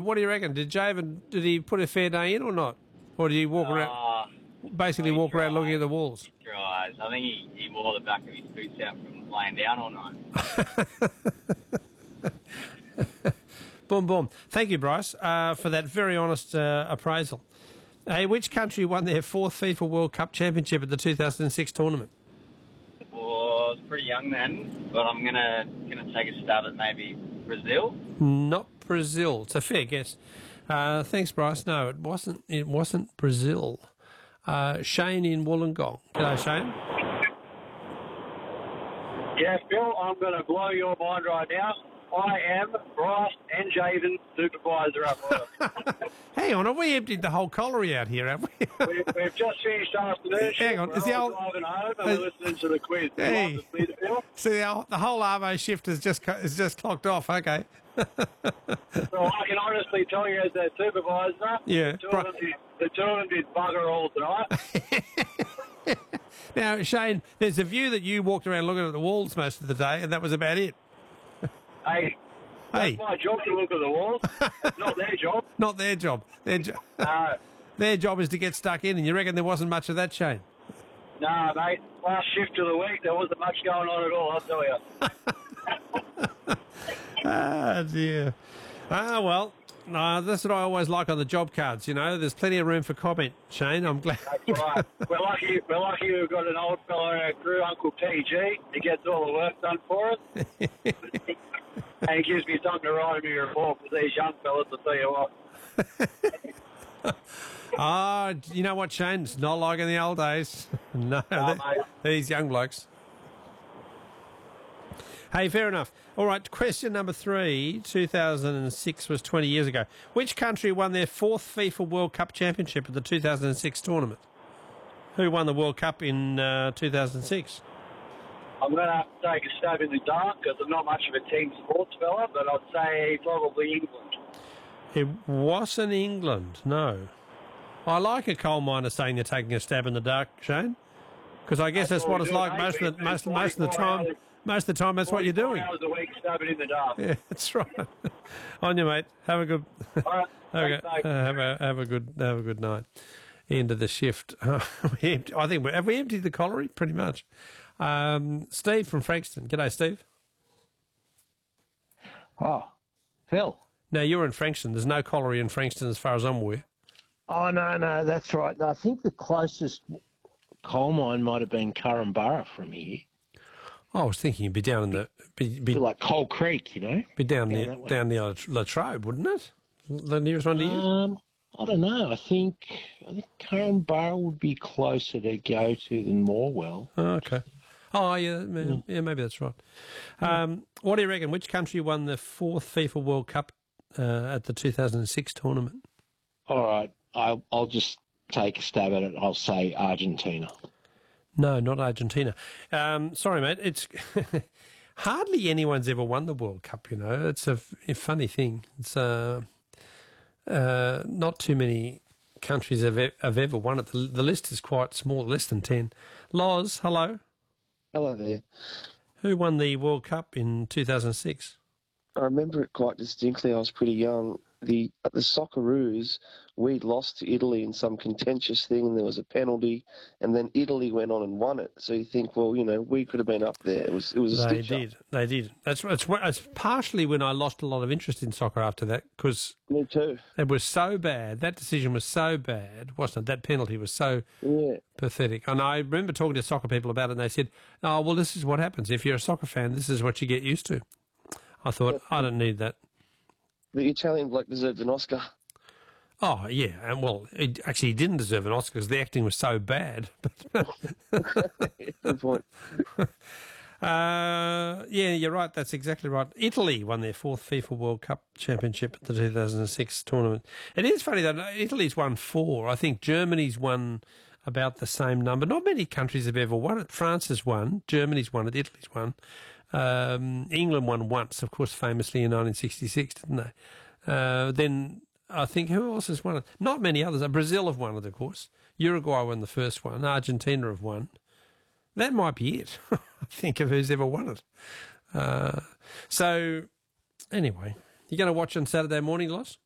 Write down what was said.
what do you reckon? Did he put a fair day in or not? Or did he walk around, basically walk around looking at the walls? He tries. I think he wore the back of his boots out from laying down all night. Boom, boom. Thank you, Bryce, for that very honest appraisal. Hey, which country won their 4th FIFA World Cup championship at the 2006 tournament? Well, I was pretty young then, but I'm gonna take a stab at maybe Brazil. Not Brazil. It's a fair guess. Thanks, Bryce. No, it wasn't. It wasn't Brazil. Shane in Wollongong. G'day, Shane. Yeah, Phil, I'm going to blow your mind right now. I am Bryce and Jaden supervisor at work. Hang on, have we emptied the whole colliery out here, have we? We've just finished afternoon. Hang on, we're all driving home and we're listening to the quiz. Hey. So the whole Arvo shift is just clocked off. Okay. I can honestly tell you as their supervisor, Yeah. the two of them did bugger all tonight. Now, Shane, there's a view that you walked around looking at the walls most of the day, and that was about it. Hey, that's my job to look at the walls. It's not their job. Not their job. Their job is to get stuck in, and you reckon there wasn't much of that, Shane? Nah, mate. Last shift of the week, there wasn't much going on at all, I'll tell you. Ah, dear. Ah, well, that's what I always like on the job cards, you know. There's plenty of room for comment, Shane. I'm glad. That's right. We're lucky we've got an old fellow in our crew, Uncle TG. He gets all the work done for us. And he gives me something to write in my report for these young fellas, I'll tell you what. You know what, Shane? It's not like in the old days. No, these young blokes. Hey, fair enough. All right, question number 3. 2006 was 20 years ago. Which country won their 4th FIFA World Cup championship at the 2006 tournament? Who won the World Cup in 2006? I'm going to have to take a stab in the dark because I'm not much of a team sports fella, but I'd say probably England. It wasn't England, no. I like a coal miner saying they're taking a stab in the dark, Shane, because I guess that's what it's like most of the time. Most of the time, that's what you're doing. 4 hours a week stabbing in the dark. Yeah, that's right. On you, mate. Have a good. All right. Have a good night. End of the shift. I think have we emptied the colliery? Pretty much. Steve from Frankston. G'day, Steve. Oh, Phil. Now, you're in Frankston. There's no colliery in Frankston as far as I'm aware. Oh, no, that's right. I think the closest coal mine might have been Currumbara from here. I was thinking it'd be down in the... Be like Coal Creek, you know? Be down near Latrobe, wouldn't it? The nearest one to you? I don't know. I think Currumbara would be closer to go to than Morwell. Oh, okay. Oh, yeah, maybe that's right. What do you reckon? Which country won the 4th FIFA World Cup at the 2006 tournament? All right. I'll just take a stab at it. I'll say Argentina. No, not Argentina. Sorry, mate. It's hardly anyone's ever won the World Cup, you know. It's a funny thing. It's not too many countries have ever won it. The list is quite small, less than 10. Loz, hello. Hello there. Who won the World Cup in 2006? I remember it quite distinctly. I was pretty young. At the Socceroos, we lost to Italy in some contentious thing, and there was a penalty, and then Italy went on and won it. So you think, well, you know, we could have been up there. It was a stitch-up. They did. It's partially when I lost a lot of interest in soccer after that, because me too. It was so bad. That decision was so bad, wasn't it? That penalty was so pathetic. And I remember talking to soccer people about it, and they said, "Oh, well, this is what happens if you're a soccer fan. This is what you get used to." I thought, I don't need that. The Italian bloke deserved an Oscar. Oh, yeah. And well, he didn't deserve an Oscar because the acting was so bad. Good point. Yeah, you're right. That's exactly right. Italy won their 4th FIFA World Cup championship at the 2006 tournament. It is funny, though. Italy's won 4. I think Germany's won about the same number. Not many countries have ever won it. France has won. Germany's won it. Italy's won. England won once, of course, famously in 1966, didn't they? Then I think who else has won it? Not many others. Brazil have won it, of course. Uruguay won the first one. Argentina have won. That might be it. I think of who's ever won it. So anyway, you going to watch on Saturday morning, Loss?